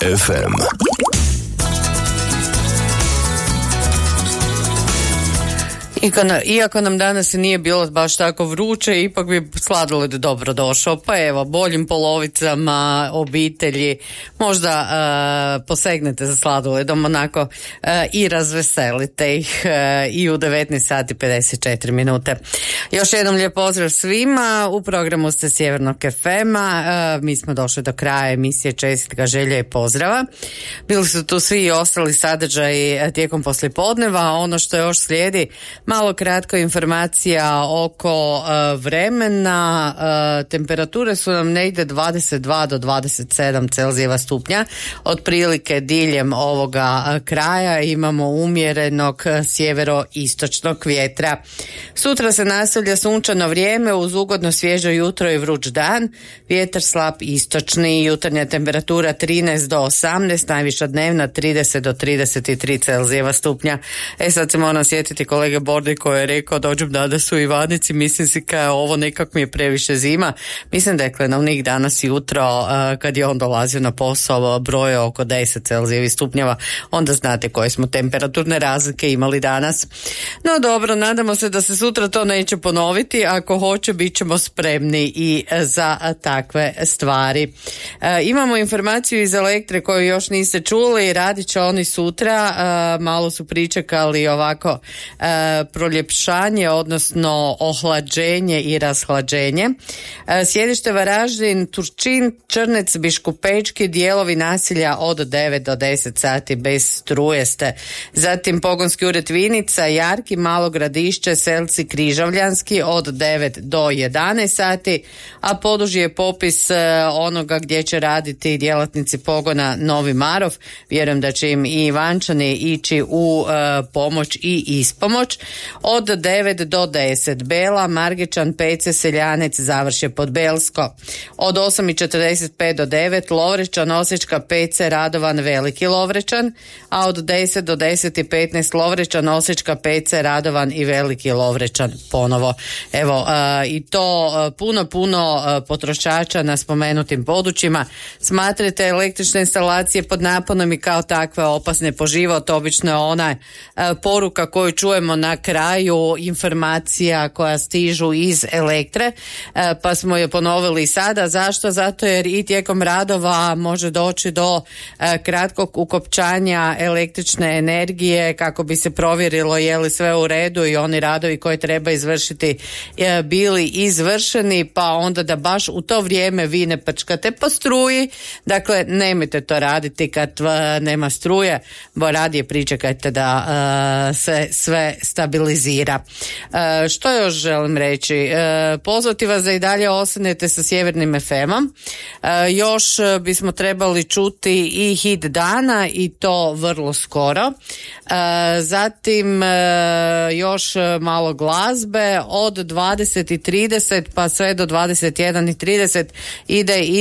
FM. Iako nam danas nije bilo baš tako vruće, ipak bi sladoled dobro došao. Pa evo, boljim polovicama obitelji možda posegnete za sladoledom onako i razveselite ih i u 19 sati 54 minute. Još jednom lijep pozdrav svima. U programu ste Sjevernog FM-a. Mi smo došli do kraja emisije Čestitka, želja i pozdrava. Bili su tu svi i ostali sadržaji tijekom poslijepodneva. Ono što još slijedi, malo kratko informacija oko vremena. Temperature su nam negdje 22 do 27 Celzijeva stupnja. Otprilike diljem ovoga kraja imamo umjerenog sjeveroistočnog vjetra. Sutra se nastavlja sunčano vrijeme uz ugodno svježo jutro i vruć dan. Vjetar slab istočni, jutarnja temperatura 13 do 18, najviša dnevna 30 do 33 Celzijeva stupnja. Sad se moram sjetiti kolege Bordi koji je rekao dođem danas u Ivanici, mislim si kao ovo nekak mi je previše zima. Mislim da je klenovnik danas jutro kad je on dolazio na posao broje oko 10 Celzijevih stupnjeva, onda znate koje smo temperaturne razlike imali danas. No dobro, nadamo se da se sutra to neće ponoviti, ako hoće bit ćemo spremni i za takve stvari. Imamo informaciju iz Elektre koju još niste čuli, radit će oni sutra, malo su pričekali ovako proljepšanje, odnosno ohlađenje i rashlađenje. Sjedište Varaždin, Turčin, Črnec, Biškupečki, dijelovi naselja od 9 do 10 sati bez struje ste. Zatim Pogonski ured Vinica, Jarki, Malo Gradišće, Selci, Križavljanski od 9 do 11 sati, a poduži je popis onoga gdje će raditi djelatnici pogona Novi Marof. Vjerujem da će im i Ivančani ići u pomoć i ispomoć. Od 9 do 10 Bela, Margičan, Pece, Seljanec, Završje Podbelsko. Od 8:45 do 9 Lovrečan, Osječka, Pece, Radovan, Veliki Lovrečan, a od 10 do 10:15 Lovrečan, Osječka, Pece, Radovan i Veliki Lovrečan ponovo. Evo, i to puno potrošača na spomenutim područjima. Smatrate električne instalacije pod naponom i kao takve opasne po život. Obično je ona poruka koju čujemo na kraju informacija koja stižu iz Elektre, pa smo je ponovili sada. Zašto? Zato jer i tijekom radova može doći do kratkog ukopčanja električne energije kako bi se provjerilo je li sve u redu i oni radovi koje treba izvršiti bili izvršeni, pa onda da baš u to vrijeme vi ne prčkate po struji. Dakle, nemojte to raditi kad nema struje, bo radije pričekajte da se sve stabilizira. Što još želim reći? Pozvati vas da i dalje ostanete sa Sjevernim FM-om. Još bismo trebali čuti i hit dana i to vrlo skoro. Zatim još malo glazbe od 20:30 pa sve do 21:30 ide i